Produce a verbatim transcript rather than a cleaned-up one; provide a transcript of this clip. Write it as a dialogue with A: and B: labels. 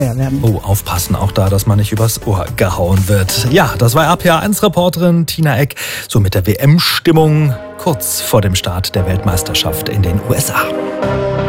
A: werden.
B: Oh, aufpassen auch da, dass man nicht übers Ohr gehauen wird. Ja, das war R P A eins Reporterin Tina Eck, so mit der W M-Stimmung kurz vor dem Start der Weltmeisterschaft in den U S A.